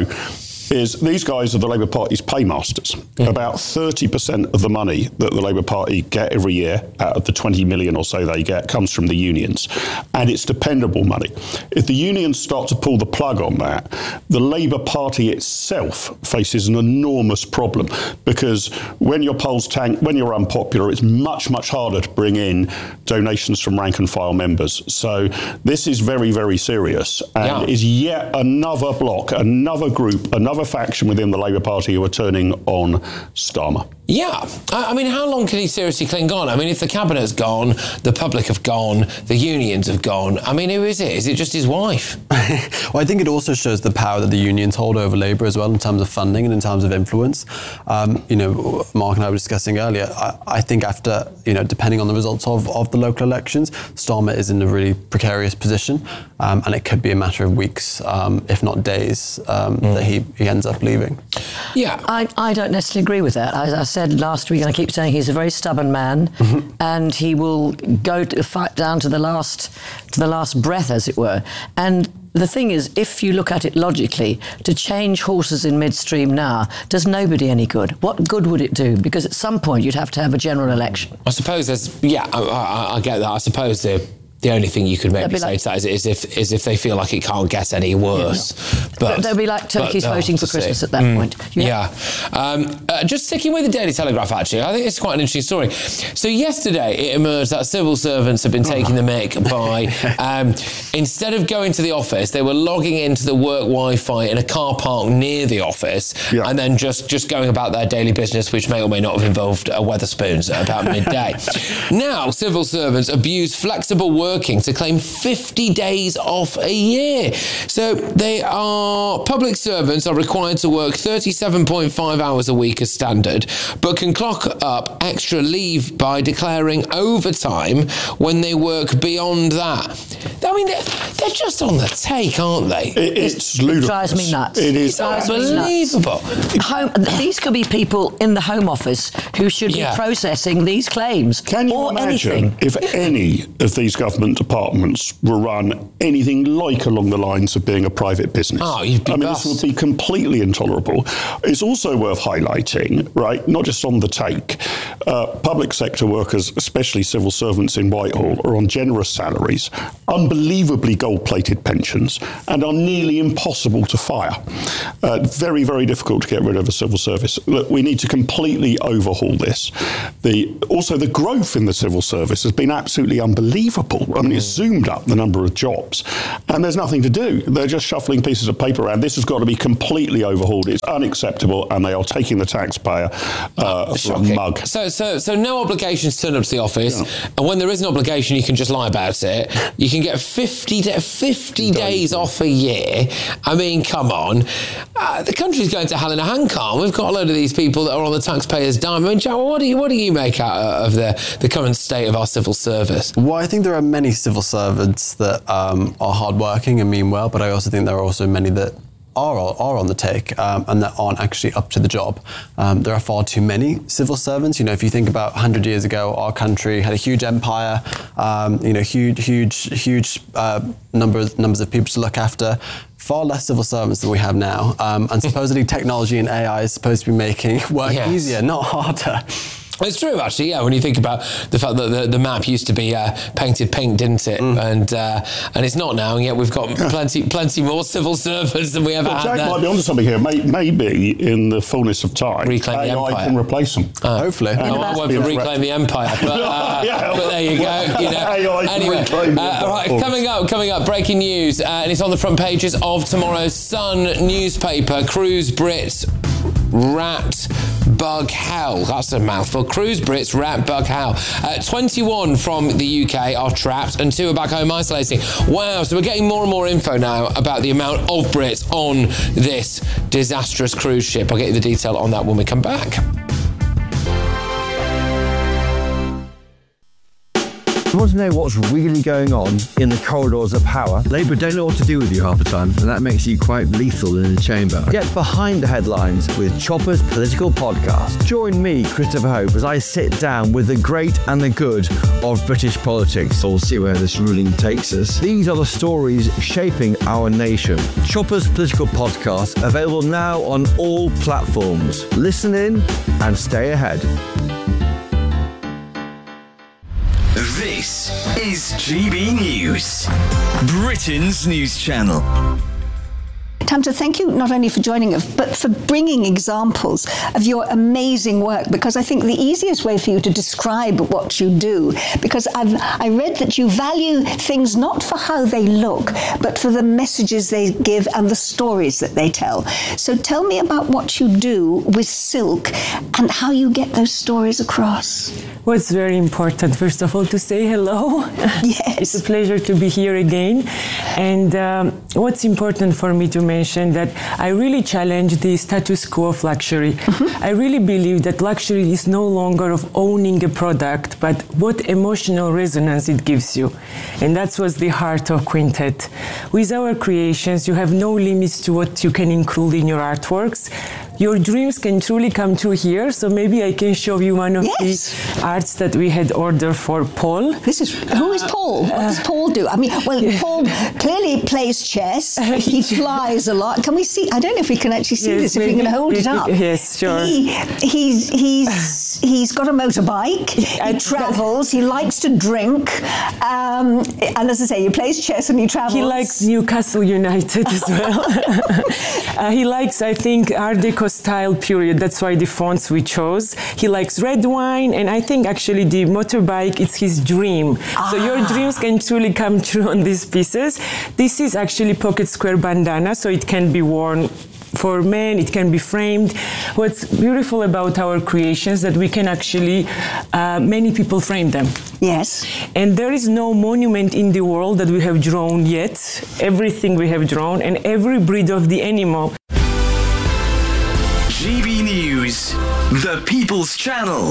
is these guys are the Labour Party's paymasters. Yeah. About thirty percent of the money that the Labour Party get every year, out of the twenty million or so they get, comes from the unions. And it's dependable money. If the unions start to pull the plug on that, the Labour Party itself faces an enormous problem, because when your polls tank, when you're unpopular, it's much, much harder to bring in donations from rank and file members. So this is very, very serious, and yeah. is yet another block, another group, another faction within the Labour Party who are turning on Starmer. Yeah. I mean, how long can he seriously cling on? I mean, if the cabinet's gone, the public have gone, the unions have gone, I mean, who is it? Is it just his wife? Well, I think it also shows the power that the unions hold over Labour as well in terms of funding and in terms of influence. Um, you know, Mark and I were discussing earlier, I, I think after, you know, depending on the results of, of the local elections, Starmer is in a really precarious position, um, and it could be a matter of weeks, um, if not days, um, mm. that he, he ends up leaving. Yeah. I, I don't necessarily agree with that. I, I said last week, and I keep saying he's a very stubborn man, mm-hmm. and he will go to fight down to the last to the last breath, as it were. And the thing is, if you look at it logically, to change horses in midstream now does nobody any good. What good would it do? Because at some point you'd have to have a general election. I suppose there's, yeah, I, I, I get that. I suppose the the only thing you could maybe say like, to that is, is if is if they feel like it can't get any worse. Yeah. But they'll be like turkeys but, voting oh, for Christmas at that mm, point. Yeah. yeah. Um, uh, just sticking with the Daily Telegraph, actually, I think it's quite an interesting story. So yesterday it emerged that civil servants have been taking the mick by, um, instead of going to the office, they were logging into the work Wi-Fi in a car park near the office, yeah. and then just, just going about their daily business, which may or may not have involved uh, Wetherspoons at about midday. Now, civil servants abuse flexible work working to claim fifty days off a year. So they are, public servants are required to work thirty-seven point five hours a week as standard, but can clock up extra leave by declaring overtime when they work beyond that. I mean, they're, they're just on the take, aren't they? It, it's ludicrous. It drives me nuts. It is unbelievable. Home, these could be people in the Home Office who should yeah. be processing these claims. Can you or imagine anything. if any of these government departments were run anything like along the lines of being a private business? Oh, you'd be I mean, bust. This would be completely intolerable. It's also worth highlighting, right, not just on the take, uh, public sector workers, especially civil servants in Whitehall, are on generous salaries, unbelievably gold-plated pensions, and are nearly impossible to fire. Uh, very, very difficult to get rid of a civil service. Look, we need to completely overhaul this. The, also, the growth in the civil service has been absolutely unbelievable. I mean, it's zoomed up the number of jobs, and there's nothing to do. They're just shuffling pieces of paper around. This has got to be completely overhauled. It's unacceptable, and they are taking the taxpayer uh, for a mug. So, so, so no obligation to turn up to the office, yeah. and when there is an obligation, you can just lie about it. You can get fifty, de- fifty days off a year. I mean, come on. Uh, the country's going to hell in a handcart. We've got a load of these people that are on the taxpayers' dime. I mean, Jack, what do you, what do you make out of the, the current state of our civil service? Well, I think there are many civil servants that um, are hardworking and mean well, but I also think there are also many that are are on the take um, and that aren't actually up to the job. Um, there are far too many civil servants. You know, if you think about one hundred years ago, our country had a huge empire, um, you know, huge, huge, huge uh, numbers numbers of people to look after. Far less civil servants than we have now. Um, and supposedly technology and A I is supposed to be making work yes. easier, not harder. It's true, actually, yeah, when you think about the fact that the, the map used to be uh, painted pink, didn't it? Mm. And uh, and it's not now, and yet we've got yeah. plenty plenty more civil servants than we ever well, had. Jack there. might be onto something here. Maybe in the fullness of time, reclaim the A I empire. can replace them. Uh, Hopefully. No, I won't be reclaim the empire, but, uh, yeah. but there you go. You know. A I Anyway, reclaim uh, all right, coming up, coming up, breaking news, uh, and it's on the front pages of tomorrow's Sun newspaper. Cruise Brits rat bug hell. That's a mouthful. Cruise Brits rat bug hell. Uh, twenty-one from the U K are trapped and two are back home isolating. Wow, so we're getting more and more info now about the amount of Brits on this disastrous cruise ship. I'll get you the detail on that when we come back. You want to know what's really going on in the corridors of power? Labour don't know what to do with you half the time, and that makes you quite lethal in the chamber. Get behind the headlines with Chopper's Political Podcast. Join me, Christopher Hope, as I sit down with the great and the good of British politics. We'll see where this ruling takes us. These are the stories shaping our nation. Chopper's Political Podcast, available now on all platforms. Listen in and stay ahead. This is G B News, Britain's news channel. Time to thank you not only for joining us, but for bringing examples of your amazing work, because I think the easiest way for you to describe what you do, because I've I read that you value things not for how they look, but for the messages they give and the stories that they tell. So tell me about what you do with silk and how you get those stories across. What's very important, first of all, to say hello. Yes. It's a pleasure to be here again. And um, what's important for me to mention that I really challenge the status quo of luxury. Mm-hmm. I really believe that luxury is no longer of owning a product, but what emotional resonance it gives you. And that's what's the heart of Quintet. With our creations, you have no limits to what you can include in your artworks. Your dreams can truly come true here, so maybe I can show you one of yes. the arts that we had ordered for Paul. This is who is Paul? What does Paul do? I mean, well, Paul clearly plays chess. He flies a lot. Can we see? I don't know if we can actually see yes, this. If we can hold it up. Yes, sure. He, he's he's he's got a motorbike. He travels. He likes to drink. Um, and as I say, he plays chess and he travels. He likes Newcastle United as well. uh, he likes, I think, Art Deco style period. That's why the fonts we chose. He likes red wine, and I think actually the motorbike is his dream. Ah. So your dreams can truly come true on these pieces. This is actually pocket square bandana, so it can be worn for men, it can be framed. What's beautiful about our creations that we can actually, uh, many people frame them. Yes. And there is no monument in the world that we have drawn yet. Everything we have drawn, and every breed of the animal. G B News, the People's Channel.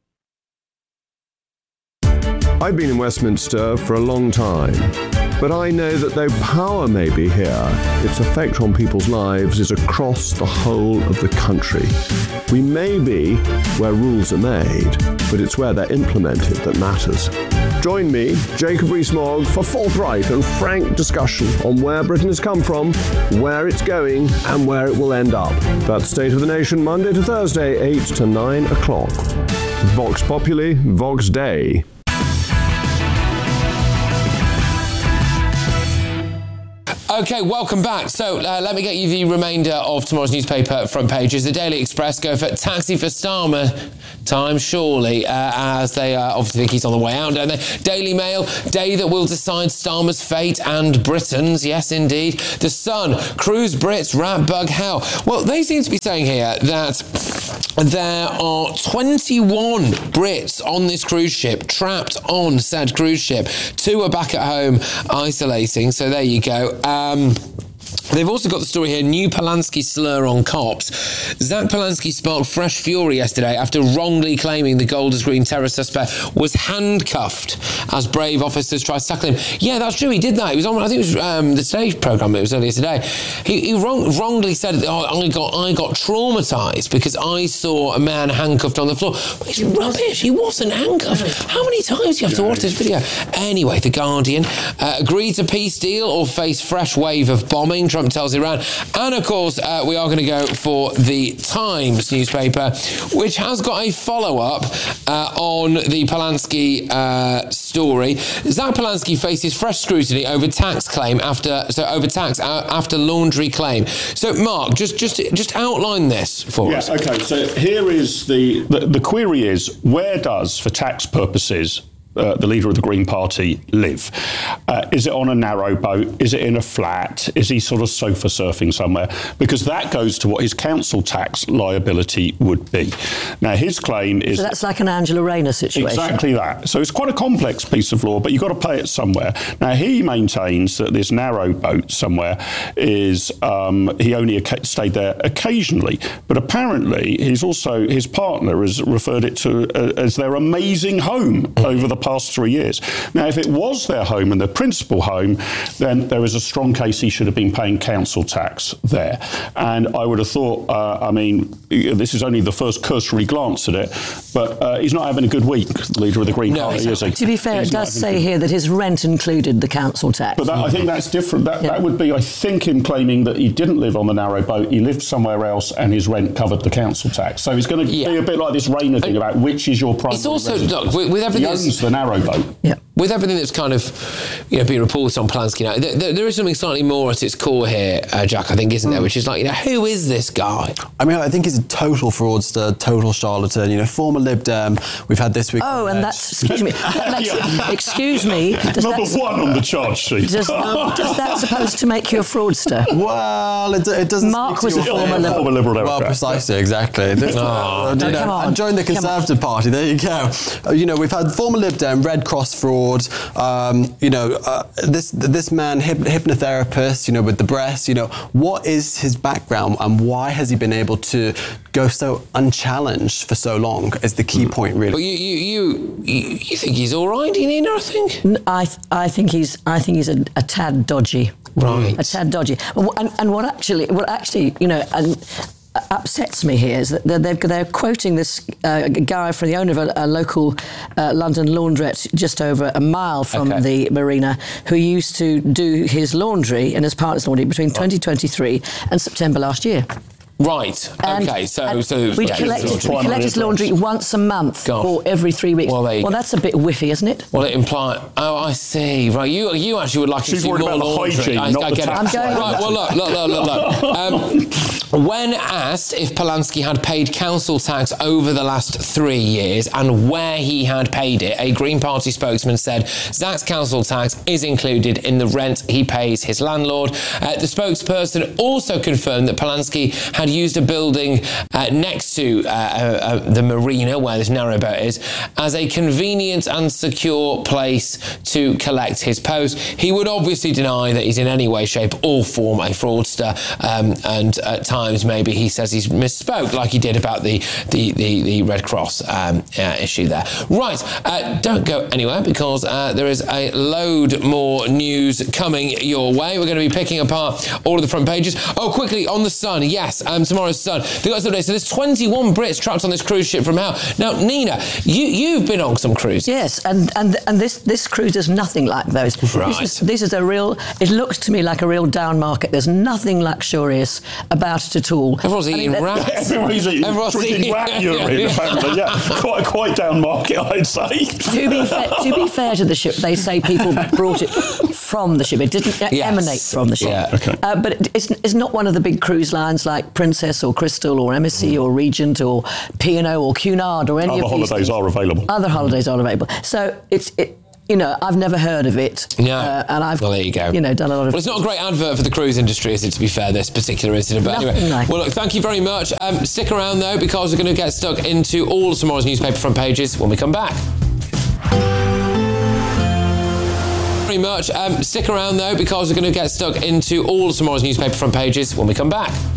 I've been in Westminster for a long time, but I know that though power may be here, its effect on people's lives is across the whole of the country. We may be where rules are made, but it's where they're implemented that matters. Join me, Jacob Rees-Mogg, for forthright and frank discussion on where Britain has come from, where it's going, and where it will end up. That's State of the Nation, Monday to Thursday, eight to nine o'clock. Vox Populi, Vox Dei. OK, welcome back. So uh, let me get you the remainder of tomorrow's newspaper front pages. The Daily Express go for Taxi for Starmer time, surely, uh, as they uh, obviously think he's on the way out, don't they? Daily Mail, day that will decide Starmer's fate and Britain's. Yes, indeed. The Sun, cruise Brits, rat bug hell. Well, they seem to be saying here that there are twenty-one Brits on this cruise ship, trapped on said cruise ship. Two are back at home isolating, so there you go. Um, They've also got the story here, new Polanski slur on cops. Zach Polanski sparked fresh fury yesterday after wrongly claiming the Golders Green terror suspect was handcuffed as brave officers tried to tackle him. Yeah, that's true, he did that. He was on, I think it was um, the Today programme, it was earlier today. He, he wrong, wrongly said, oh, I got I got traumatised because I saw a man handcuffed on the floor. But it's rubbish, he wasn't handcuffed. How many times do you have to watch this video? Anyway, The Guardian, uh, agreed to peace deal or face fresh wave of bombing. Trump tells Iran. And, of course, uh, we are going to go for the Times newspaper, which has got a follow-up uh, on the Polanski uh, story. Zach Polanski faces fresh scrutiny over tax claim after so over tax uh, after laundry claim. So, Mark, just just just outline this for yeah, us. Okay, so here is the, the the query is, where does, for tax purposes, Uh, the leader of the Green Party live? Uh, is it on a narrow boat? Is it in a flat? Is he sort of sofa surfing somewhere? Because that goes to what his council tax liability would be. Now, his claim is... So that's like an Angela Rayner situation. Exactly that. So it's quite a complex piece of law, but you've got to pay it somewhere. Now, he maintains that this narrow boat somewhere is... Um, he only oca- stayed there occasionally. But apparently, he's also... His partner has referred it to uh, as their amazing home over the past three years. Now, if it was their home and their principal home, then there is a strong case he should have been paying council tax there. And I would have thought, uh, I mean, this is only the first cursory glance at it, but uh, he's not having a good week, the leader of the Green No, Party, is he? To be fair, He's it does not say having a here that his rent included the council tax. But that, I think that's different. That, yeah. that would be, I think, him claiming that he didn't live on the narrow boat, he lived somewhere else and his rent covered the council tax. So he's going to yeah. be a bit like this Rayner thing about which is your primary It's also, residence. look, with, with everything... He owns the narrow boat. Yeah. With everything that's kind of, you know, being reported on Polanski now, there, there is something slightly more at its core here, uh, Jack, I think, isn't there? Which is like, you know, who is this guy? I mean, I think he's a total fraudster, total charlatan, you know, former Lib Dem. We've had this week... Oh, and that's... Excuse me. That makes, yeah. Excuse me. Does Number that, one on the charge sheet. Does, um, does that supposed to make you a fraudster? Well, it, it doesn't... Mark was a former Liberal. Former Liberal Democrat. Well, precisely, exactly. Oh, you no, know, come on. I joined the Conservative Party, there you go. Uh, you know, we've had former Lib Dem, Red Cross fraud, um, you know, uh, this this man, hip, hypnotherapist, you know, with the breasts, you know, what is his background and why has he been able to go so unchallenged for so long is the key point, really. Well, you you you, you think he's all right, Nina, I think? I, th- I think he's I think he's a, a tad dodgy. Right. A tad dodgy. And, and what actually, what actually, you know, and upsets me here is that they're, they're quoting this uh, guy from the owner of a, a local uh, London laundrette just over a mile from okay. the marina, who used to do his laundry and his partner's laundry between twenty twenty-three and September last year. Right. And, okay. So, so we yeah, collect, we collect his laundry once a month God. or every three weeks. Well, well that's a bit whiffy, isn't it? Well, it implies. Oh, I see. Right. You you actually would like to see more laundry. Hygiene, I, I get it. I'm going right. Well, look, look, look, look, look. Um, when asked if Polanski had paid council tax over the last three years and where he had paid it, a Green Party spokesman said Zach's council tax is included in the rent he pays his landlord. Uh, the spokesperson also confirmed that Polanski had used a building uh, next to uh, uh, the marina where this narrowboat is as a convenient and secure place to collect his post. He would obviously deny that he's in any way, shape or form a fraudster, um, and at times maybe he says he's misspoke like he did about the the, the, the Red Cross um, uh, issue there. Right, uh, don't go anywhere because uh, there is a load more news coming your way. We're going to be picking apart all of the front pages. Oh, quickly, on the Sun, yes, um, tomorrow's Sun. They got some days. So there's twenty-one Brits trapped on this cruise ship from hell. Now, Nina, you, you've been on some cruises. Yes, and, and, and this, this cruise is nothing like those. Right. This is, this is a real, it looks to me like a real down market. There's nothing luxurious about it at all. Everyone's eating I mean, rats. Everyone's eating, Everyone's drinking eating rat urine, yeah. apparently. Yeah, quite, quite down market, I'd say. To be, fair, to be fair to the ship, they say people brought it from the ship. It didn't yes. emanate from the ship. Yeah. Okay. Uh, but it, it's, it's not one of the big cruise lines like Princess or Crystal or Embassy mm. or Regent or P and O or Cunard or any Other of these. Other holidays are available. Other holidays are available. So it's... It, You know, I've never heard of it. Yeah. Uh, and I've, well, there you go. You know, done a lot of... Well, it's not a great advert for the cruise industry, is it, to be fair, this particular incident? But Nothing anyway, like well, look, thank you very much. Um, stick around, though, because we're going to get stuck into all of tomorrow's newspaper front pages when we come back. Very much. Um, stick around, though, because we're going to get stuck into all of tomorrow's newspaper front pages when we come back.